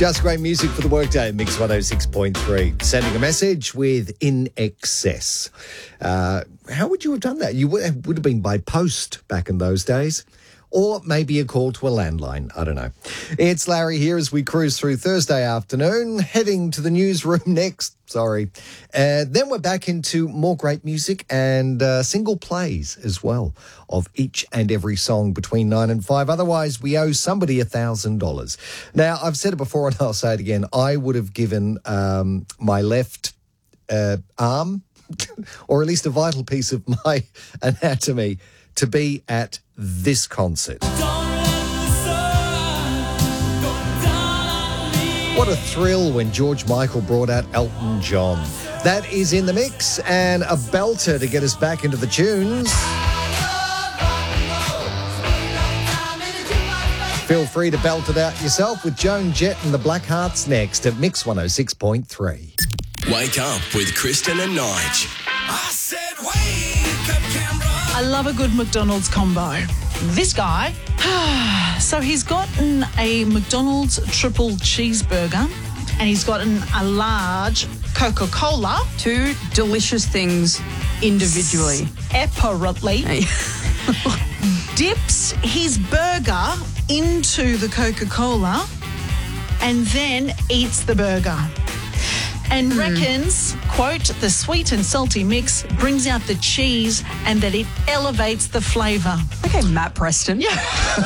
Just great music for the workday, Mix 106.3. Sending a message with In Excess. How would you have done that? You would have been by post back in those days. Or maybe a call to a landline. I don't know. It's Larry here as we cruise through Thursday afternoon, heading to the newsroom next. Sorry. Then we're back into more great music and single plays as well of each and every song between 9 and 5. Otherwise, we owe somebody $1,000. Now, I've said it before and I'll say it again. I would have given my left arm, or at least a vital piece of my anatomy, to be at this concert. What a thrill when George Michael brought out Elton John. That is in the mix, and a belter to get us back into the tunes. Feel free to belt it out yourself with Joan Jett and the Blackhearts next at Mix 106.3. Wake up with Kristen and Nige. I said wake up, Canberra. I love a good McDonald's combo. This guy, so he's gotten a McDonald's triple cheeseburger and he's gotten a large Coca-Cola. Two delicious things individually. Separately. Dips his burger into the Coca-Cola and then eats the burger. And reckons, quote, the sweet and salty mix brings out the cheese and that it elevates the flavour. Okay, Matt Preston. Yeah.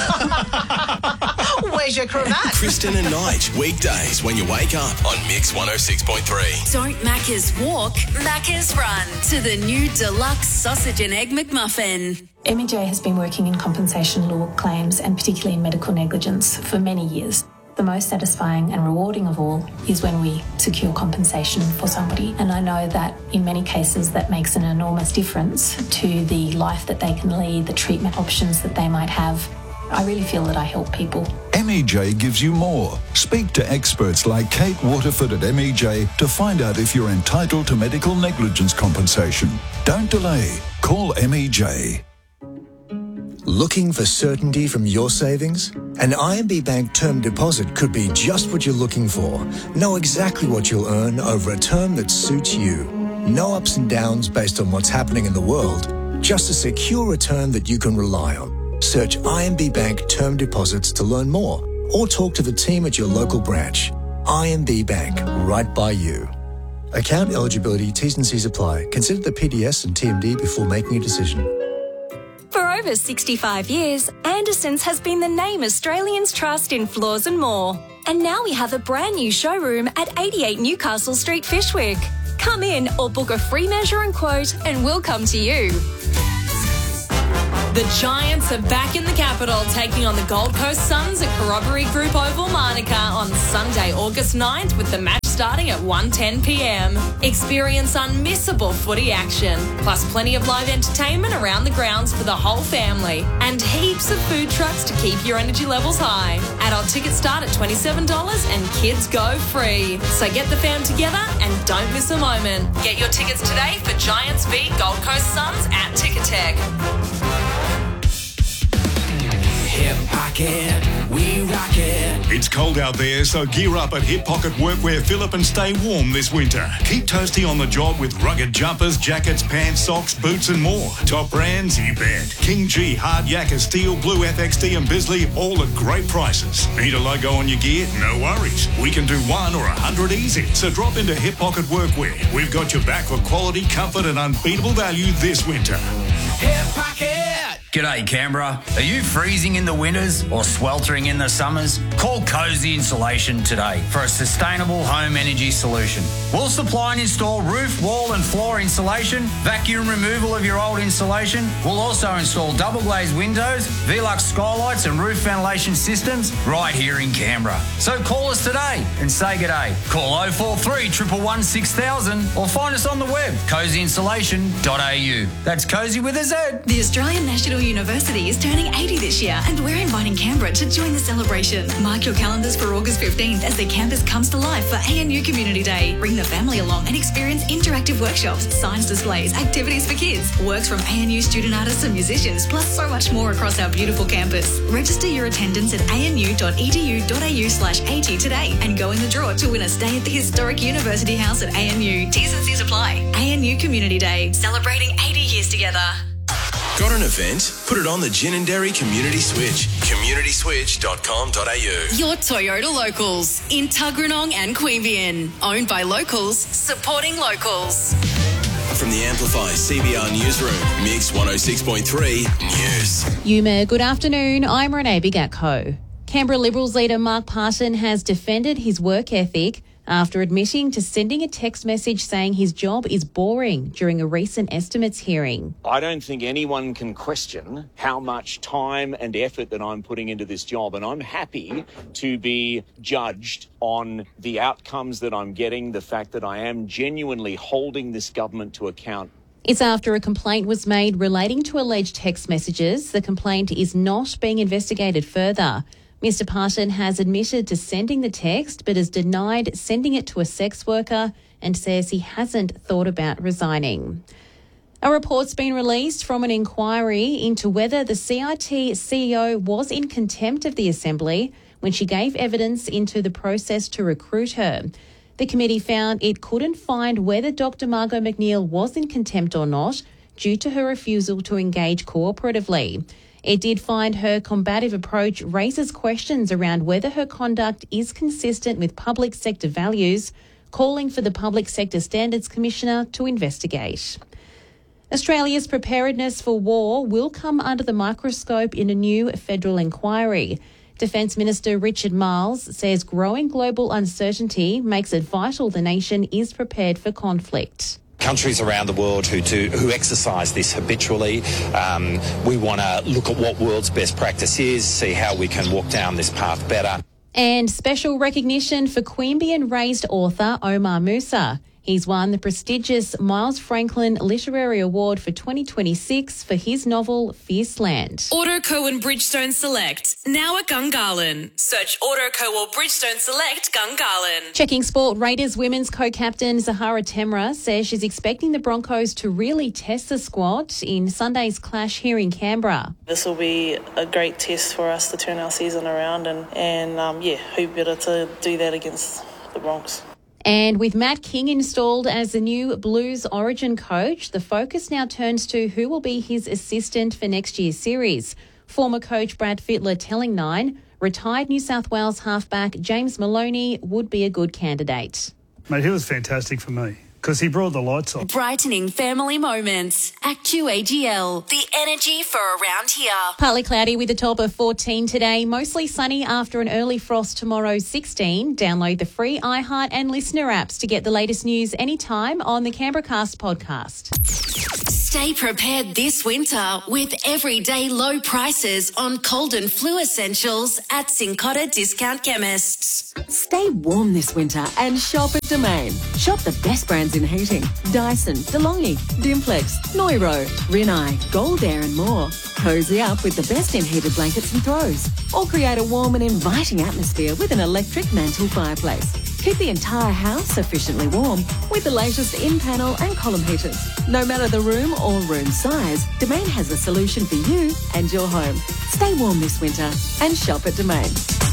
Where's your cravat? Kristen and Nige, weekdays when you wake up on Mix 106.3. Don't Macca's walk, Macca's run to the new deluxe sausage and egg McMuffin. MEJ has been working in compensation law claims and particularly in medical negligence for many years. The most satisfying and rewarding of all is when we secure compensation for somebody. And I know that in many cases that makes an enormous difference to the life that they can lead, the treatment options that they might have. I really feel that I help people. MEJ gives you more. Speak to experts like Kate Waterford at MEJ to find out if you're entitled to medical negligence compensation. Don't delay. Call MEJ. Looking for certainty from your savings? An IMB Bank term deposit could be just what you're looking for. Know exactly what you'll earn over a term that suits you. No ups and downs based on what's happening in the world. Just a secure return that you can rely on. Search IMB Bank term deposits to learn more or talk to the team at your local branch. IMB Bank, right by you. Account eligibility, T's and C's apply. Consider the PDS and TMD before making a decision. For over 65 years, Anderson's has been the name Australians trust in floors and more. And now we have a brand new showroom at 88 Newcastle Street, Fyshwick. Come in or book a free measure and quote and we'll come to you. The Giants are back in the capital, taking on the Gold Coast Suns at Corroboree Group Oval, Monica on Sunday, August 9th, with the match starting at 1:10 p.m. Experience unmissable footy action, plus plenty of live entertainment around the grounds for the whole family, and heaps of food trucks to keep your energy levels high. Adult tickets start at $27 and kids go free. So get the fam together and don't miss a moment. Get your tickets today for Giants v Gold Coast Suns at Ticketek. Hip Pocket, we rock it. It's cold out there, so gear up at Hip Pocket Workwear Phillip and stay warm this winter. Keep toasty on the job with rugged jumpers, jackets, pants, socks, boots and more. Top brands, you bet. King G, Hard Yakka, Steel, Blue FXD and Bisley, all at great prices. Need a logo on your gear? No worries. We can do 1 or 100 easy. So drop into Hip Pocket Workwear. We've got your back for quality, comfort and unbeatable value this winter. Hip Pocket. G'day Canberra. Are you freezing in the winters or sweltering in the summers? Call Cozy Insulation today for a sustainable home energy solution. We'll supply and install roof, wall and floor insulation, vacuum removal of your old insulation. We'll also install double glazed windows, Velux skylights and roof ventilation systems right here in Canberra. So call us today and say g'day. Call 043 111 6000 or find us on the web, cozyinsulation.au. That's Cozy with a Z. The Australian National University is turning 80 this year, and we're inviting Canberra to join the celebration. Mark your calendars for August 15th as the campus comes to life for ANU Community Day. Bring the family along and experience interactive workshops, science displays, activities for kids, works from ANU student artists and musicians, plus so much more across our beautiful campus. Register your attendance at anu.edu.au/80 today and go in the draw to win a stay at the historic University House at ANU. T's and C's apply. ANU Community Day, celebrating 80 years together. Got an event? Put it on the Gin and Dairy Community Switch. communityswitch.com.au. Your Toyota Locals in Tuggeranong and Queanbeyan. Owned by locals, supporting locals. From the Amplify CBR Newsroom, Mix 106.3 News. Yuma, good afternoon. I'm Renee Bigatko. Canberra Liberals leader Mark Parton has defended his work ethic after admitting to sending a text message saying his job is boring during a recent estimates hearing. I don't think anyone can question how much time and effort that I'm putting into this job, and I'm happy to be judged on the outcomes that I'm getting, the fact that I am genuinely holding this government to account. It's after a complaint was made relating to alleged text messages. The complaint is not being investigated further. Mr. Parton has admitted to sending the text but has denied sending it to a sex worker and says he hasn't thought about resigning. A report's been released from an inquiry into whether the CIT CEO was in contempt of the Assembly when she gave evidence into the process to recruit her. The committee found it couldn't find whether Dr. Margot McNeil was in contempt or not due to her refusal to engage cooperatively. It did find her combative approach raises questions around whether her conduct is consistent with public sector values, calling for the Public Sector Standards Commissioner to investigate. Australia's preparedness for war will come under the microscope in a new federal inquiry. Defence Minister Richard Marles says growing global uncertainty makes it vital the nation is prepared for conflict. Countries around the world who exercise this habitually. We want to look at what world's best practice is, see how we can walk down this path better. And special recognition for Queanbeyan-raised author Omar Musa. He's won the prestigious Miles Franklin Literary Award for 2026 for his novel Fierceland. Autoco and Bridgestone Select, now at Gungahlin. Search Autoco or Bridgestone Select Gungahlin. Checking sport, Raiders women's co-captain Zahara Temra says she's expecting the Broncos to really test the squad in Sunday's clash here in Canberra. This will be a great test for us to turn our season around and who better to do that against the Bronx. And with Matt King installed as the new Blues Origin coach, the focus now turns to who will be his assistant for next year's series. Former coach Brad Fittler telling Nine, retired New South Wales halfback James Maloney would be a good candidate. Mate, he was fantastic for me because he brought the lights on. Brightening family moments. AccuAGL, the energy for around here. Partly cloudy with a top of 14 today. Mostly sunny after an early frost tomorrow, 16. Download the free iHeart and Listener apps to get the latest news anytime on the Canberracast podcast. Stay prepared this winter with everyday low prices on cold and flu essentials at Cincotta Discount Chemists. Stay warm this winter and shop at Domain. Shop the best brands in heating. Dyson, DeLonghi, Dimplex, Noiro, Rinnai, Goldair and more. Cozy up with the best in heated blankets and throws. Or create a warm and inviting atmosphere with an electric mantle fireplace. Keep the entire house sufficiently warm with the latest in-panel and column heaters. No matter the room or room size, Domain has a solution for you and your home. Stay warm this winter and shop at Domain.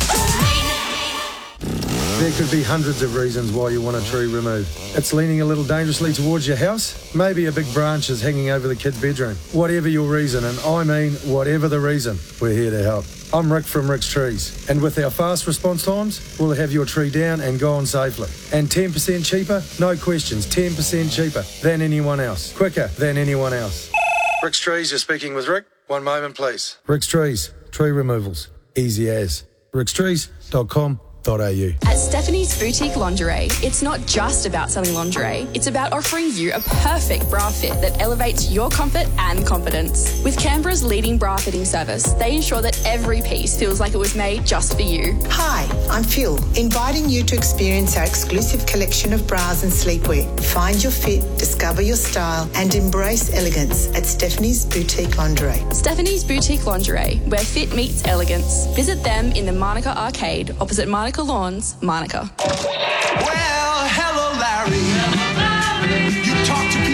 There could be hundreds of reasons why you want a tree removed. It's leaning a little dangerously towards your house. Maybe a big branch is hanging over the kid's bedroom. Whatever your reason, and I mean whatever the reason, we're here to help. I'm Rick from Rick's Trees, and with our fast response times, we'll have your tree down and gone safely. And 10% cheaper? No questions, 10% cheaper than anyone else. Quicker than anyone else. Rick's Trees, you're speaking with Rick. One moment, please. Rick's Trees, tree removals. Easy as. rickstrees.com.au. At Stephanie's Boutique Lingerie, it's not just about selling lingerie, it's about offering you a perfect bra fit that elevates your comfort and confidence. With Canberra's leading bra fitting service, they ensure that every piece feels like it was made just for you. Hi, I'm Phil, inviting you to experience our exclusive collection of bras and sleepwear. Find your fit, discover your style, and embrace elegance at Stephanie's Boutique Lingerie. Stephanie's Boutique Lingerie, where fit meets elegance. Visit them in the Monica Arcade, opposite Monica Lawns, Monica. Well, hello, Larry. You talk to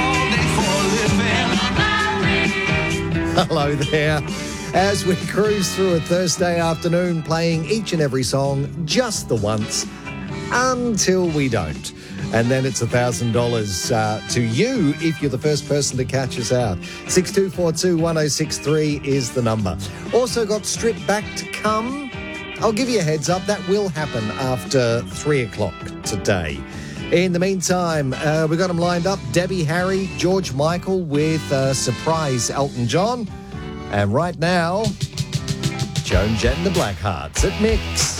people all day for a living. Hello there. As we cruise through a Thursday afternoon, playing each and every song just the once until we don't. And then it's $1,000 to you if you're the first person to catch us out. 6242 1063 is the number. Also got Stripped Back to come. I'll give you a heads up, that will happen after 3 o'clock today. In the meantime, we've got them lined up. Debbie Harry, George Michael with surprise Elton John. And right now, Joan Jett and the Blackhearts at Mix.